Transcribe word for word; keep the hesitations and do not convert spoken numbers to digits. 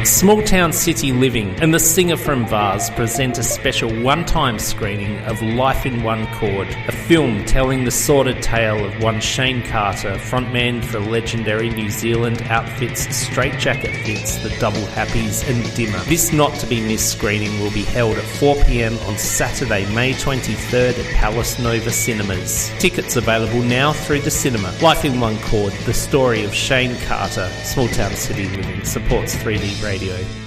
Small Town City Living and the singer from Vars present a special one-time screening of Life in One Chord, a film telling the sordid tale of one Shane Carter, frontman for legendary New Zealand outfits Straight Jacket Fits, the Double Happies and Dimmer. This not-to-be-missed screening will be held at four p m on Saturday, May twenty-third at Palace Nova Cinemas. Tickets available now through the cinema. Life in One Chord, the story of Shane Carter. Small Town City Living supports three D Radio.